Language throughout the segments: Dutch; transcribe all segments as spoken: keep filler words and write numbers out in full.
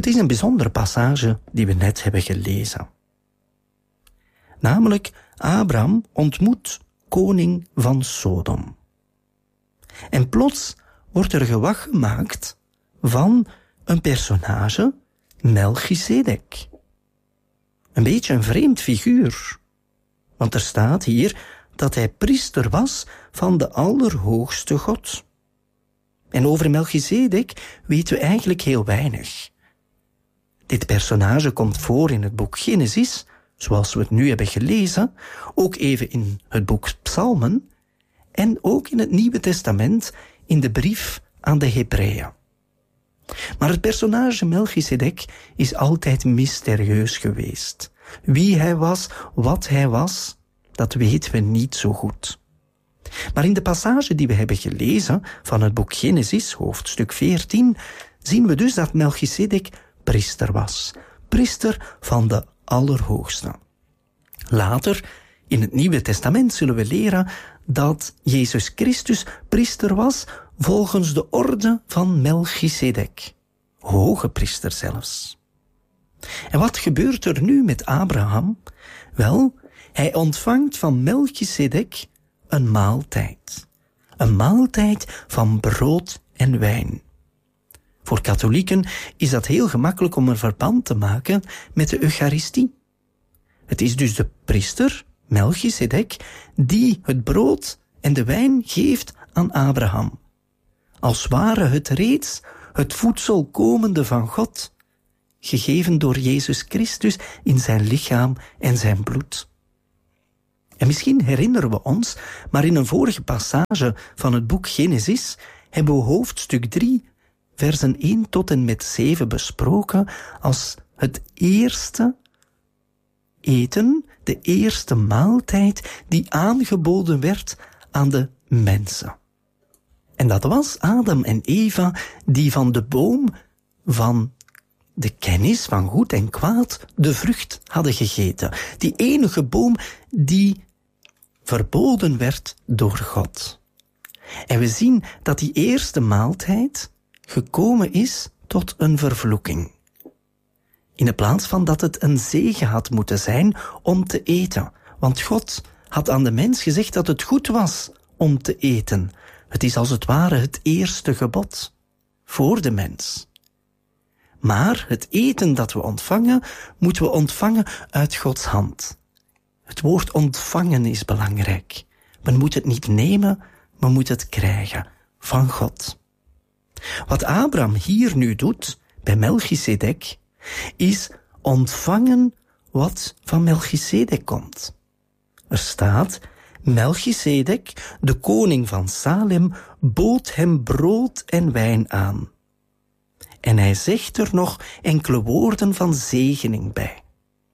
Het is een bijzondere passage die we net hebben gelezen. Namelijk, Abraham ontmoet koning van Sodom. En plots wordt er gewag gemaakt van een personage, Melchizedek. Een beetje een vreemd figuur. Want er staat hier dat hij priester was van de Allerhoogste God. En over Melchizedek weten we eigenlijk heel weinig. Dit personage komt voor in het boek Genesis, zoals we het nu hebben gelezen, ook even in het boek Psalmen en ook in het Nieuwe Testament in de brief aan de Hebreeën. Maar het personage Melchizedek is altijd mysterieus geweest. Wie hij was, wat hij was, dat weten we niet zo goed. Maar in de passage die we hebben gelezen van het boek Genesis, hoofdstuk veertien, zien we dus dat Melchizedek priester was. Priester van de Allerhoogste. Later, in het Nieuwe Testament, zullen we leren dat Jezus Christus priester was volgens de orde van Melchizedek. Hoge priester zelfs. En wat gebeurt er nu met Abraham? Wel, hij ontvangt van Melchizedek een maaltijd. Een maaltijd van brood en wijn. Voor katholieken is dat heel gemakkelijk om een verband te maken met de Eucharistie. Het is dus de priester, Melchizedek, die het brood en de wijn geeft aan Abraham. Als ware het reeds het voedsel komende van God, gegeven door Jezus Christus in zijn lichaam en zijn bloed. En misschien herinneren we ons, maar in een vorige passage van het boek Genesis hebben we hoofdstuk drie, versen één tot en met zeven besproken als het eerste eten, de eerste maaltijd die aangeboden werd aan de mensen. En dat was Adam en Eva die van de boom van de kennis van goed en kwaad de vrucht hadden gegeten. Die enige boom die verboden werd door God. En we zien dat die eerste maaltijd gekomen is tot een vervloeking. In de plaats van dat het een zegen had moeten zijn om te eten. Want God had aan de mens gezegd dat het goed was om te eten. Het is als het ware het eerste gebod voor de mens. Maar het eten dat we ontvangen, moeten we ontvangen uit Gods hand. Het woord ontvangen is belangrijk. Men moet het niet nemen, men moet het krijgen van God. Wat Abraham hier nu doet, bij Melchizedek, is ontvangen wat van Melchizedek komt. Er staat, Melchizedek, de koning van Salem, bood hem brood en wijn aan. En hij zegt er nog enkele woorden van zegening bij.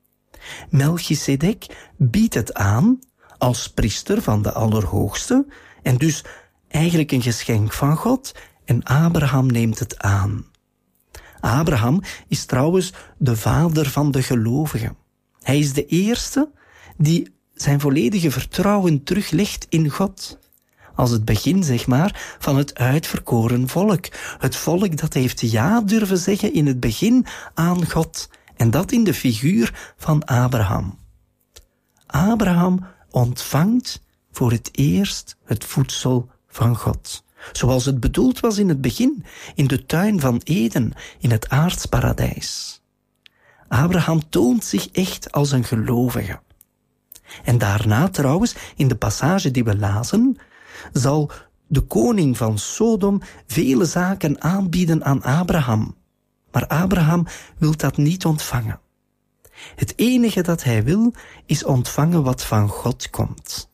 Melchizedek biedt het aan als priester van de Allerhoogste en dus eigenlijk een geschenk van God en Abraham neemt het aan. Abraham is trouwens de vader van de gelovigen. Hij is de eerste die zijn volledige vertrouwen teruglegt in God. Als het begin, zeg maar, van het uitverkoren volk. Het volk dat heeft ja durven zeggen in het begin aan God. En dat in de figuur van Abraham. Abraham ontvangt voor het eerst het voedsel van God. Zoals het bedoeld was in het begin, in de tuin van Eden, in het aardsparadijs. Abraham toont zich echt als een gelovige. En daarna trouwens, in de passage die we lazen, zal de koning van Sodom vele zaken aanbieden aan Abraham. Maar Abraham wil dat niet ontvangen. Het enige dat hij wil, is ontvangen wat van God komt.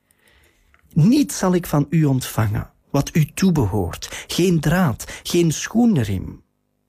Niet zal ik van u ontvangen wat u toebehoort, geen draad, geen schoenriem.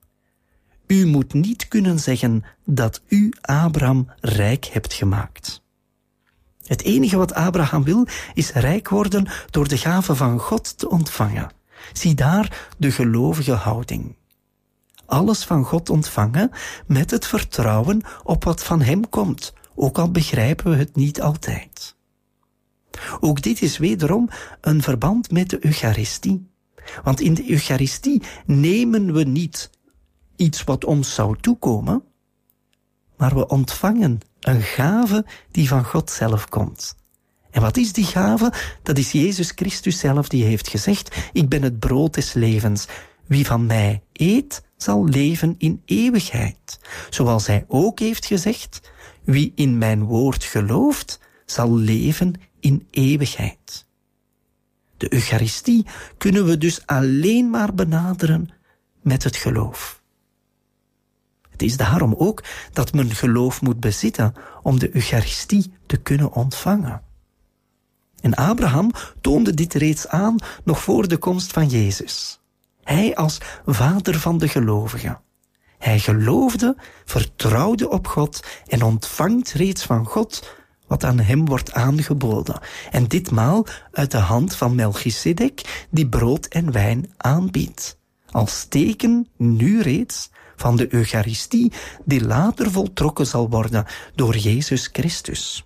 U moet niet kunnen zeggen dat u Abraham rijk hebt gemaakt. Het enige wat Abraham wil, is rijk worden door de gave van God te ontvangen. Zie daar de gelovige houding. Alles van God ontvangen met het vertrouwen op wat van hem komt, ook al begrijpen we het niet altijd. Ook dit is wederom een verband met de Eucharistie. Want in de Eucharistie nemen we niet iets wat ons zou toekomen, maar we ontvangen een gave die van God zelf komt. En wat is die gave? Dat is Jezus Christus zelf die heeft gezegd, ik ben het brood des levens. Wie van mij eet, zal leven in eeuwigheid. Zoals hij ook heeft gezegd, wie in mijn woord gelooft, zal leven in eeuwigheid. De Eucharistie kunnen we dus alleen maar benaderen met het geloof. Het is daarom ook dat men geloof moet bezitten om de Eucharistie te kunnen ontvangen. En Abraham toonde dit reeds aan nog voor de komst van Jezus. Hij als vader van de gelovigen. Hij geloofde, vertrouwde op God en ontvangt reeds van God wat aan hem wordt aangeboden. En ditmaal uit de hand van Melchisedek, die brood en wijn aanbiedt. Als teken nu reeds van de Eucharistie die later voltrokken zal worden door Jezus Christus.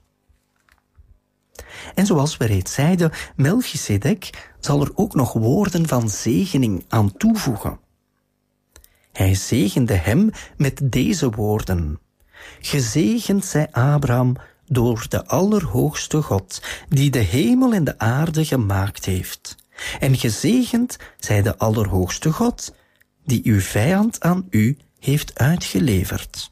En zoals we reeds zeiden, Melchisedek zal er ook nog woorden van zegening aan toevoegen. Hij zegende hem met deze woorden. Gezegend zij Abraham door de Allerhoogste God, die de hemel en de aarde gemaakt heeft. En gezegend zij de Allerhoogste God, die uw vijand aan u heeft uitgeleverd.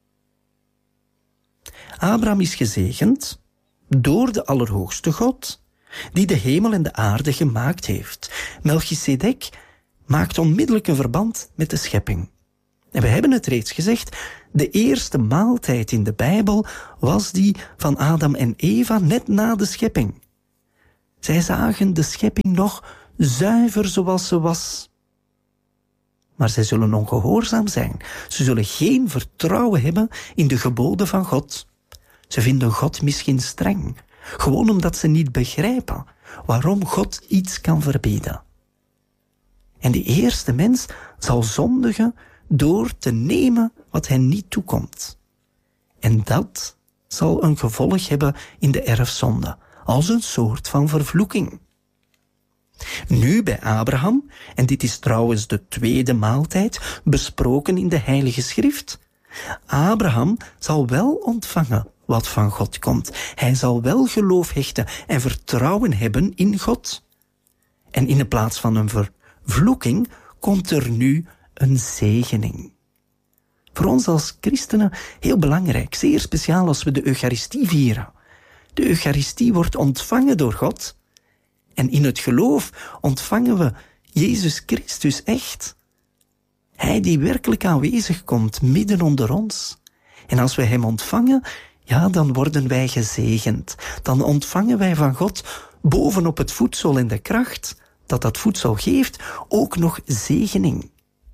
Abraham is gezegend door de Allerhoogste God, die de hemel en de aarde gemaakt heeft. Melchisedek maakt onmiddellijk een verband met de schepping. En we hebben het reeds gezegd, de eerste maaltijd in de Bijbel was die van Adam en Eva net na de schepping. Zij zagen de schepping nog zuiver zoals ze was. Maar zij zullen ongehoorzaam zijn. Ze zullen geen vertrouwen hebben in de geboden van God. Ze vinden God misschien streng, gewoon omdat ze niet begrijpen waarom God iets kan verbieden. En de eerste mens zal zondigen door te nemen wat hen niet toekomt. En dat zal een gevolg hebben in de erfzonde, als een soort van vervloeking. Nu bij Abraham, en dit is trouwens de tweede maaltijd, besproken in de Heilige Schrift, Abraham zal wel ontvangen wat van God komt. Hij zal wel geloof hechten en vertrouwen hebben in God. En in de plaats van een vervloeking komt er nu een zegening. Voor ons als christenen heel belangrijk, zeer speciaal als we de Eucharistie vieren. De Eucharistie wordt ontvangen door God en in het geloof ontvangen we Jezus Christus echt. Hij die werkelijk aanwezig komt midden onder ons. En als we hem ontvangen, ja, dan worden wij gezegend. Dan ontvangen wij van God bovenop het voedsel en de kracht dat dat voedsel geeft ook nog zegening.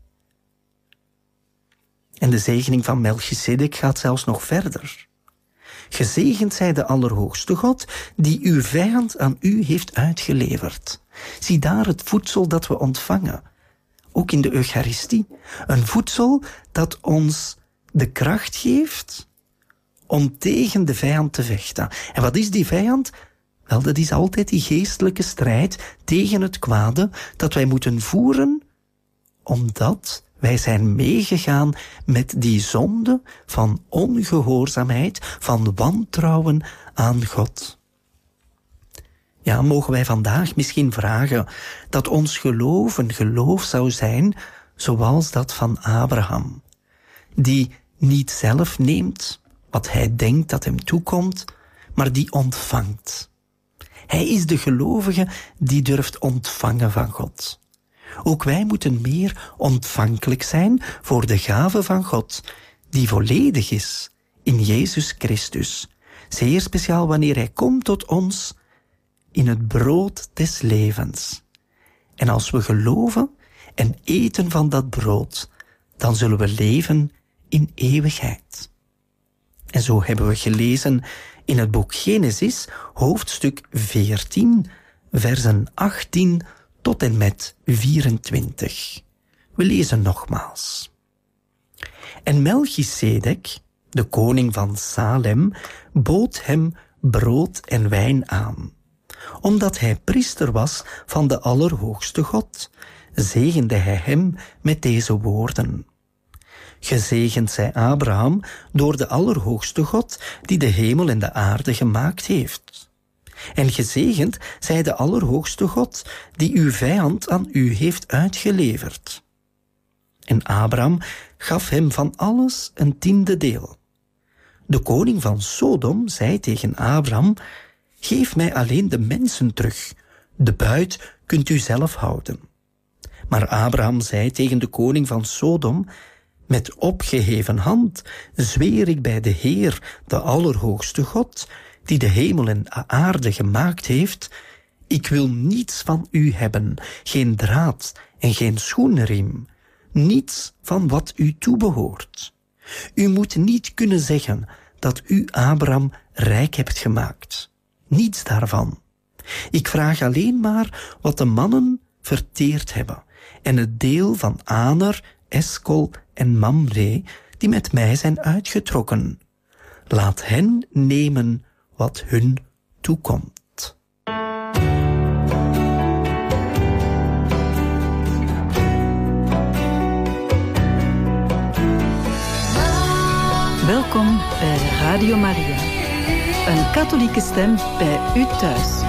En de zegening van Melchisedek gaat zelfs nog verder. Gezegend zij de Allerhoogste God, die uw vijand aan u heeft uitgeleverd. Zie daar het voedsel dat we ontvangen. Ook in de Eucharistie. Een voedsel dat ons de kracht geeft om tegen de vijand te vechten. En wat is die vijand? Wel, dat is altijd die geestelijke strijd tegen het kwade dat wij moeten voeren, omdat wij zijn meegegaan met die zonde van ongehoorzaamheid, van wantrouwen aan God. Ja, mogen wij vandaag misschien vragen dat ons geloof een geloof zou zijn zoals dat van Abraham, die niet zelf neemt wat hij denkt dat hem toekomt, maar die ontvangt. Hij is de gelovige die durft ontvangen van God. Ook wij moeten meer ontvankelijk zijn voor de gave van God, die volledig is in Jezus Christus. Zeer speciaal wanneer hij komt tot ons in het brood des levens. En als we geloven en eten van dat brood, dan zullen we leven in eeuwigheid. En zo hebben we gelezen in het boek Genesis, hoofdstuk veertien, versen achttien tot en met vierentwintig. We lezen nogmaals. En Melchisedek, de koning van Salem, bood hem brood en wijn aan. Omdat hij priester was van de Allerhoogste God, zegende hij hem met deze woorden. Gezegend zij Abraham door de Allerhoogste God, die de hemel en de aarde gemaakt heeft. En gezegend zij de Allerhoogste God, die uw vijand aan u heeft uitgeleverd. En Abraham gaf hem van alles een tiende deel. De koning van Sodom zei tegen Abraham: geef mij alleen de mensen terug, de buit kunt u zelf houden. Maar Abraham zei tegen de koning van Sodom: met opgeheven hand zweer ik bij de Heer, de Allerhoogste God, die de hemel en aarde gemaakt heeft, ik wil niets van u hebben, geen draad en geen schoenriem, niets van wat u toebehoort. U moet niet kunnen zeggen dat u Abraham rijk hebt gemaakt. Niets daarvan. Ik vraag alleen maar wat de mannen verteerd hebben en het deel van Aner, Eskol en Mamre die met mij zijn uitgetrokken. Laat hen nemen wat hun toekomt. Welkom bij Radio Maria, een katholieke stem bij u thuis.